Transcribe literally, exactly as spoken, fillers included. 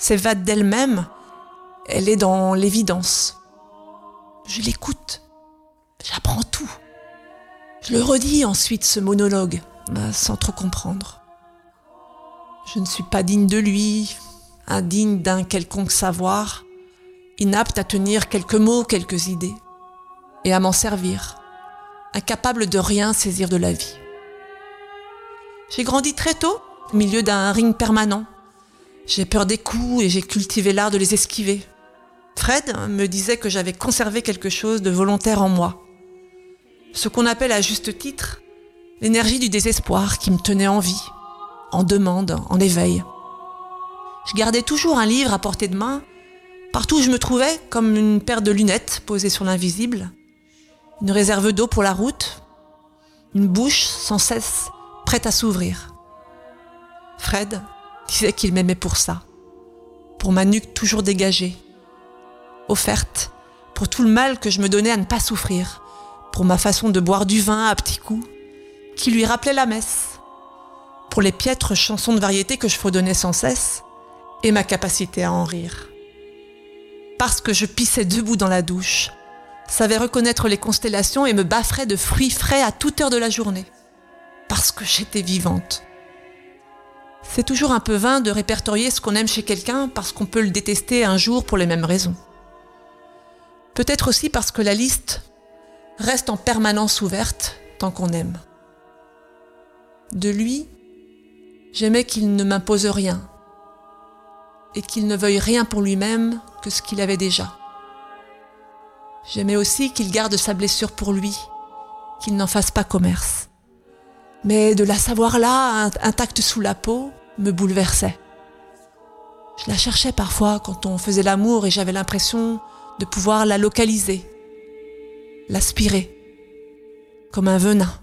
s'évade d'elle-même, elle est dans l'évidence. Je l'écoute, j'apprends tout. Je le redis ensuite, ce monologue, sans trop comprendre. Je ne suis pas digne de lui, indigne d'un quelconque savoir, inapte à tenir quelques mots, quelques idées, et à m'en servir, incapable de rien saisir de la vie. J'ai grandi très tôt, au milieu d'un ring permanent. J'ai peur des coups et j'ai cultivé l'art de les esquiver. Fred me disait que j'avais conservé quelque chose de volontaire en moi. Ce qu'on appelle à juste titre l'énergie du désespoir qui me tenait en vie, en demande, en éveil. Je gardais toujours un livre à portée de main, partout où je me trouvais, comme une paire de lunettes posées sur l'invisible, une réserve d'eau pour la route, une bouche sans cesse prête à s'ouvrir. Fred disait qu'il m'aimait pour ça, pour ma nuque toujours dégagée, offerte pour tout le mal que je me donnais à ne pas souffrir, pour ma façon de boire du vin à petits coups, qui lui rappelait la messe, pour les piètres chansons de variété que je fredonnais sans cesse, et ma capacité à en rire. Parce que je pissais debout dans la douche, savais reconnaître les constellations et me bafferais de fruits frais à toute heure de la journée. Parce que j'étais vivante. C'est toujours un peu vain de répertorier ce qu'on aime chez quelqu'un parce qu'on peut le détester un jour pour les mêmes raisons. Peut-être aussi parce que la liste reste en permanence ouverte tant qu'on aime. De lui, j'aimais qu'il ne m'impose rien et qu'il ne veuille rien pour lui-même que ce qu'il avait déjà. J'aimais aussi qu'il garde sa blessure pour lui, qu'il n'en fasse pas commerce. Mais de la savoir là, intacte sous la peau, me bouleversait. Je la cherchais parfois quand on faisait l'amour et j'avais l'impression de pouvoir la localiser, l'aspirer, comme un venin.